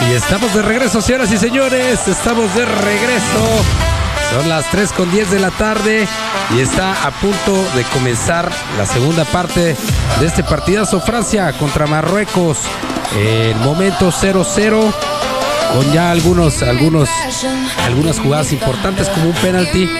Y estamos de regreso, señoras y señores. Estamos de regreso. Son las 3:10 de la tarde y está a punto de comenzar la segunda parte de este partidazo. Francia contra Marruecos. El momento 0-0 con ya algunas jugadas importantes como un penalti